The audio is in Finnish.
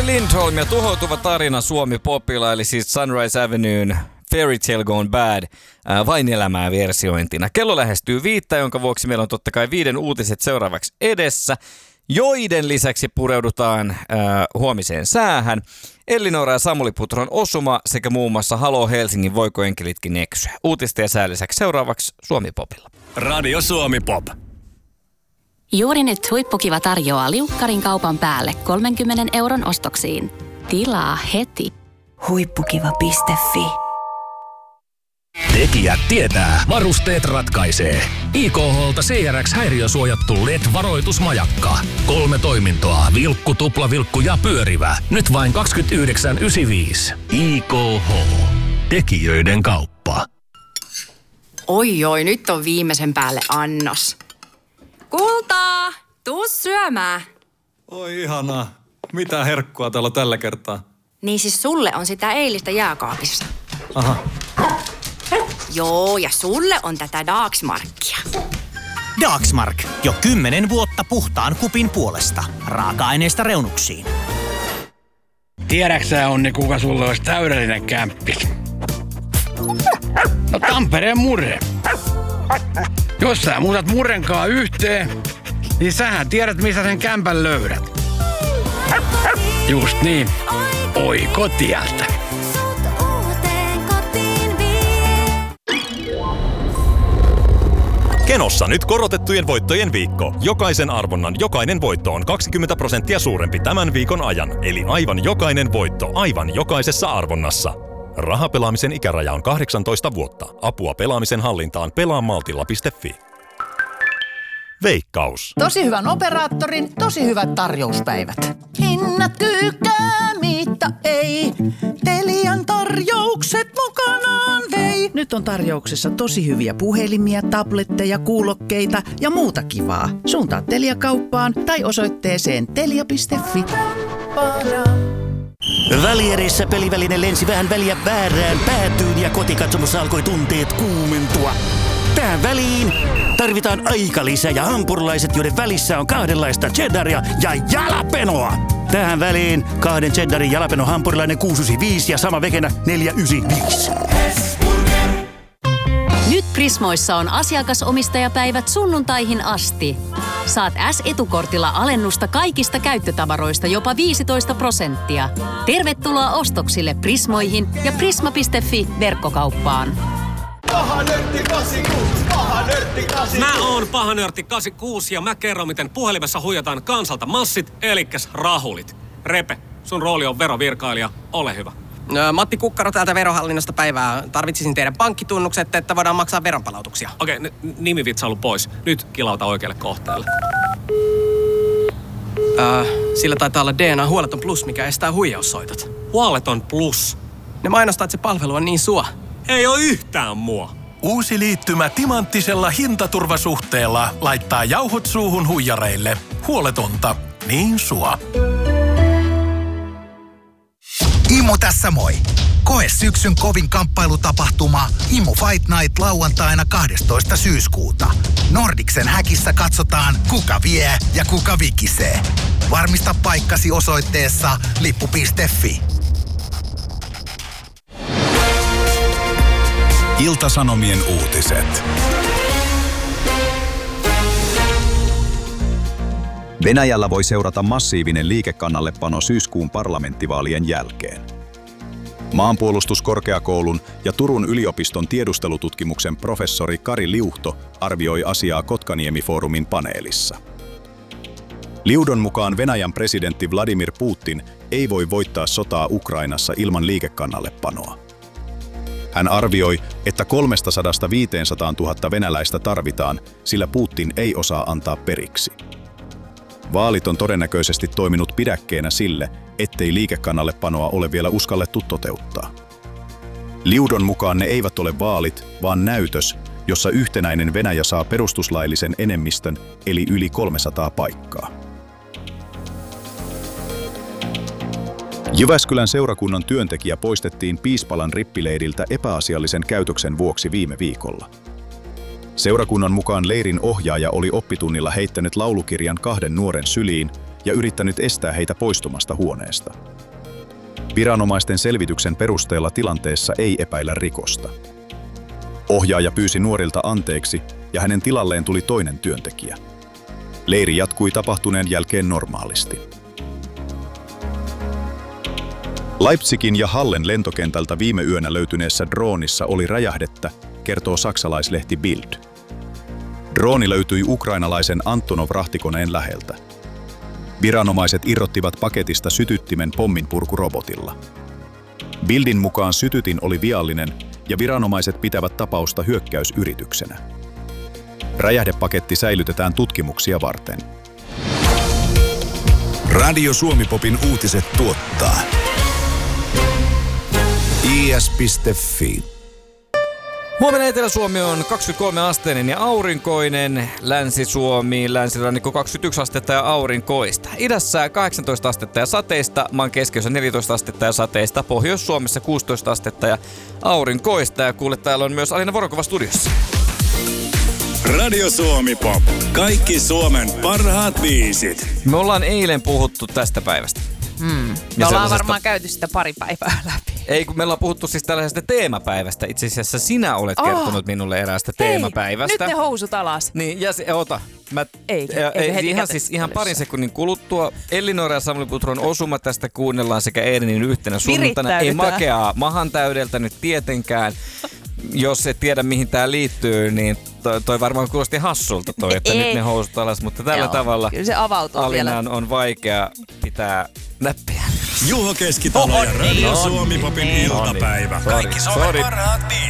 Lasse Lindholm ja tuhoutuva tarina Suomi Popilla, eli siis Sunrise Avenuen Fairy Tale Gone Bad vain elämää versiointina. Kello lähestyy 5, jonka vuoksi meillä on totta kai 5 uutiset seuraavaksi edessä, joiden lisäksi pureudutaan huomiseen säähän. Ellinora ja Samuli Putron osuma sekä muun muassa Halo Helsingin Voiko enkelitkin eksyä. Uutista ja sään lisäksi seuraavaksi Suomi Popilla. Radio Suomi Pop. Juuri nyt Huippukiva tarjoaa liukkarin kaupan päälle 30 € ostoksiin. Tilaa heti. Huippukiva.fi. Tekijät tietää, varusteet ratkaisee. IKH:lta CRX-häiriösuojattu LED-varoitusmajakka. 3 toimintoa, vilkku, tuplavilkku ja pyörivä. Nyt vain 29,95. IKH. Tekijöiden kauppa. Oi, nyt on viimeisen päälle annos. Kultaa, tuu syömään. Oi ihanaa. Mitä herkkua täällä tällä kertaa? Niin siis sulle on sitä eilistä jääkaapissa. Aha. Joo, ja sulle on tätä Dagsmarkia. Dagsmark. Jo 10 vuotta puhtaan kupin puolesta. Raaka-aineista reunuksiin. Tiedäksä, Onni, kuka sulle olisi täydellinen kämppis? No Tampereen Murre. Jos sä muutat Murrenkaan yhteen, niin sähän tiedät, missä sen kämpän löydät. Just niin. Oi kotiältä. Kenossa nyt korotettujen voittojen viikko. Jokaisen arvonnan jokainen voitto on 20% suurempi tämän viikon ajan. Eli aivan jokainen voitto aivan jokaisessa arvonnassa. Rahapelaamisen ikäraja on 18 vuotta. Apua pelaamisen hallintaan pelaamaltilla.fi. Veikkaus. Tosi hyvän operaattorin, tosi hyvät tarjouspäivät. Hinnat kyykää, mitä ei. Telian tarjoukset mukanaan vei. Nyt on tarjouksessa tosi hyviä puhelimia, tabletteja, kuulokkeita ja muuta kivaa. Suuntaa Telia-kauppaan tai osoitteeseen telia.fi. Välierissä peliväline lensi vähän väliä väärään päätyyn ja kotikatsomossa alkoi tunteet kuumentua. Tähän väliin tarvitaan aikalisä ja hampurilaiset, joiden välissä on kahdenlaista cheddaria ja jalapenoa. Tähän väliin 2 cheddarin jalapeno hampurilainen 695 ja sama vegenä 495. Nyt Prismoissa on asiakasomistajapäivät sunnuntaihin asti. Saat S-etukortilla alennusta kaikista käyttötavaroista jopa 15%. Tervetuloa ostoksille Prismoihin ja prisma.fi verkkokauppaan. Paha nörtti 86, paha nörtti 86. Mä oon paha nörtti 86 ja mä kerron, miten puhelimessa huijataan kansalta massit, elikkäs rahulit. Repe, sun rooli on verovirkailija, ole hyvä. Matti Kukkaro täältä Verohallinnosta päivää. Tarvitsisin teidän pankkitunnukset, että voidaan maksaa veronpalautuksia. Okei, nimivitsailu pois. Nyt kilauta oikealle kohteelle. Sillä taitaa olla DNA Huoleton Plus, mikä estää huijaussoitot. Huoleton Plus? Ne mainostaa, että se palvelu on niin sua. Ei oo yhtään mua. Uusi liittymä timanttisella hintaturvasuhteella laittaa jauhot suuhun huijareille. Huoletonta, niin sua. Imu tässä moi! Koe syksyn kovin kamppailutapahtuma Imu Fight Night lauantaina 12. syyskuuta. Nordicsen häkissä katsotaan, kuka vie ja kuka vikisee. Varmista paikkasi osoitteessa lippu.fi. Ilta-Sanomien uutiset. Venäjällä voi seurata massiivinen liikekannallepano syyskuun parlamenttivaalien jälkeen. Maanpuolustuskorkeakoulun ja Turun yliopiston tiedustelututkimuksen professori Kari Liuhto arvioi asiaa Kotkaniemi-foorumin paneelissa. Liudon mukaan Venäjän presidentti Vladimir Putin ei voi voittaa sotaa Ukrainassa ilman liikekannallepanoa. Hän arvioi, että 300–500 000 venäläistä tarvitaan, sillä Putin ei osaa antaa periksi. Vaalit on todennäköisesti toiminut pidäkkeenä sille, ettei liikekannallepanoa ole vielä uskallettu toteuttaa. Liudon mukaan ne eivät ole vaalit, vaan näytös, jossa yhtenäinen Venäjä saa perustuslaillisen enemmistön, eli yli 300 paikkaa. Jyväskylän seurakunnan työntekijä poistettiin Piispalan rippileiriltä epäasiallisen käytöksen vuoksi viime viikolla. Seurakunnan mukaan leirin ohjaaja oli oppitunnilla heittänyt laulukirjan 2 nuoren syliin ja yrittänyt estää heitä poistumasta huoneesta. Viranomaisten selvityksen perusteella tilanteessa ei epäillä rikosta. Ohjaaja pyysi nuorilta anteeksi ja hänen tilalleen tuli toinen työntekijä. Leiri jatkui tapahtuneen jälkeen normaalisti. Leipzigin ja Hallen lentokentältä viime yönä löytyneessä droonissa oli räjähdettä, kertoo saksalaislehti Bild. Drooni löytyi ukrainalaisen Antonov-rahtikoneen läheltä. Viranomaiset irrottivat paketista sytyttimen pomminpurkurobotilla. Bildin mukaan sytytin oli viallinen ja viranomaiset pitävät tapausta hyökkäysyrityksenä. Räjähdepaketti säilytetään tutkimuksia varten. Radio Suomi-popin uutiset tuottaa is.fi. Huomenna Etelä-Suomi on 23-asteinen ja aurinkoinen. Länsi-Suomi, länsirannikko 21 astetta ja aurinkoista. Idässä 18 astetta ja sateista, maan keskiössä 14 astetta ja sateista, Pohjois-Suomessa 16 astetta ja aurinkoista. Ja kuule, täällä on myös Alina Vorokova studiossa. Radio Suomi-pop. Kaikki Suomen parhaat biisit. Me ollaan eilen puhuttu tästä päivästä. Me ollaan varmaan käyty sitä pari päivää läpi. Ei, kun me ollaan puhuttu siis tällaisesta teemapäivästä. Itse asiassa sinä olet kertonut minulle eräästä teemapäivästä. Nyt ne housut alas. Niin, ja ota. Ihan parin sekunnin kuluttua. Elinora ja Samuli Putron osuma tästä kuunnellaan sekä Eerinin yhtenä sunnuntaina. Ei makeaa mahan täydeltä nyt tietenkään. Jos et tiedä mihin tää liittyy, niin toi varmaan kuulosti hassulta että nyt ne housut alas, mutta tällä tavalla kyllä se avautuu Alinan vielä. On vaikea pitää näppiä. Juho Keskitalo ja Radio Suomi-popin iltapäivä. Kaikki Suomen parhaat biisit.